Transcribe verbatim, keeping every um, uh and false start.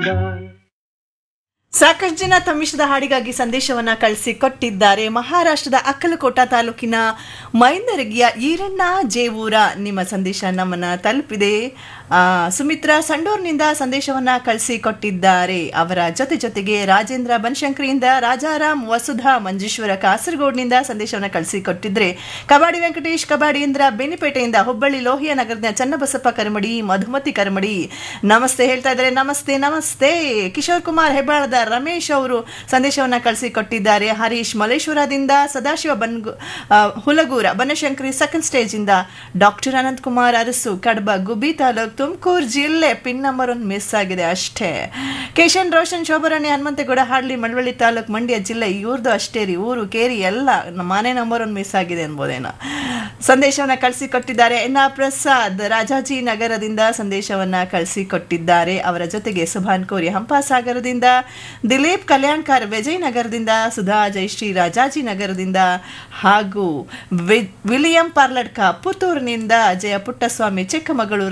ಸಾಕಷ್ಟು ಜನ ತಮ್ಮಿಷ್ಟದ ಹಾಡಿಗಾಗಿ ಸಂದೇಶವನ್ನ ಕಳಿಸಿ ಕೊಟ್ಟಿದ್ದಾರೆ. ಮಹಾರಾಷ್ಟ್ರದ ಅಕ್ಕಲಕೋಟ ತಾಲೂಕಿನ ಮೈಂದರಗಿಯ ಈರಣ್ಣ ಜೇವೂರ ನಿಮ್ಮ ಸಂದೇಶ ನಮ್ಮನ್ನ ತಲುಪಿದೆ. ಸುಮಿತ್ರಾ ಸಂಡೂರ್ನಿಂದ ಸಂದೇಶವನ್ನ ಕಳಿಸಿ ಕೊಟ್ಟಿದ್ದಾರೆ. ಅವರ ಜೊತೆ ಜೊತೆಗೆ ರಾಜೇಂದ್ರ ಬನಶಂಕರಿಯಿಂದ, ರಾಜಾರಾಮ್ ವಸುಧಾ ಮಂಜೇಶ್ವರ ಕಾಸರಗೋಡ್ನಿಂದ ಸಂದೇಶವನ್ನ ಕಳಿಸಿ ಕೊಟ್ಟಿದ್ರೆ, ಕಬಾಡಿ ವೆಂಕಟೇಶ್ ಕಬಾಡಿಯಿಂದ ಬೆನ್ನಿಪೇಟೆಯಿಂದ, ಹುಬ್ಬಳ್ಳಿ ಲೋಹಿಯ ನಗರದ ಚನ್ನಬಸಪ್ಪ ಕರಮಡಿ, ಮಧುಮತಿ ಕರಮಡಿ ನಮಸ್ತೆ ಹೇಳ್ತಾ ಇದ್ದಾರೆ. ನಮಸ್ತೆ ನಮಸ್ತೆ. ಕಿಶೋರ್ ಕುಮಾರ್ ಹೆಬ್ಬಾಳದ ರಮೇಶ್ ಅವರು ಸಂದೇಶವನ್ನ ಕಳಿಸಿ ಕೊಟ್ಟಿದ್ದಾರೆ. ಹರೀಶ್ ಮಲೇಶ್ವರದಿಂದ, ಸದಾಶಿವ ಬನ್ಗು ಹುಲಗೂರ ಬನಶಂಕರಿ ಸೆಕೆಂಡ್ ಸ್ಟೇಜ್ ಇಂದ, ಡಾಕ್ಟರ್ ಅನಂತ್ ಕುಮಾರ್ ಅರಸು ಕಡಬ ಗುಬ್ಬಿ ತಾಲೂಕ್ ತುಮಕೂರು ಜಿಲ್ಲೆ, ಪಿನ್ ನಂಬರ್ ಒಂದು ಮಿಸ್ ಆಗಿದೆ ಅಷ್ಟೇ. ಕೇಶನ್ ರೋಷನ್ ಶೋಭರಾಣಿ ಹನುಮಂತೇಗೌಡ ಹಾಡ್ಲಿ ಮಳವಳ್ಳಿ ತಾಲೂಕ್ ಮಂಡ್ಯ ಜಿಲ್ಲೆ, ಇವ್ರದ್ದು ಅಷ್ಟೇ ರೀ, ಊರು ಕೇರಿ ಎಲ್ಲ ಮನೆ ನಂಬರ್ ಒಂದು ಮಿಸ್ ಆಗಿದೆ ಅನ್ಬೋದೇನೋ. ಸಂದೇಶವನ್ನ ಕಳಿಸಿ ಕೊಟ್ಟಿದ್ದಾರೆ. ಎನ್ ಆರ್ ಪ್ರಸಾದ್ ರಾಜಾಜಿ ನಗರದಿಂದ ಸಂದೇಶವನ್ನ ಕಳಿಸಿ ಕೊಟ್ಟಿದ್ದಾರೆ. ಅವರ ಜೊತೆಗೆ ಸುಭಾನ್ ಕೋರಿ ಹಂಪಾಸಾಗರದಿಂದ, ದಿಲೀಪ್ ಕಲ್ಯಾಣ್ಕರ್ ವಿಜಯನಗರದಿಂದ, ಸುಧಾ ಜಯಶ್ರೀ ರಾಜಾಜಿ ನಗರದಿಂದ, ಹಾಗೂ ವಿಲಿಯಂ ಪಾರ್ಲಡ್ಕ ಪುತ್ತೂರಿನಿಂದ, ಜಯ ಪುಟ್ಟಸ್ವಾಮಿ ಚಿಕ್ಕಮಗಳೂರು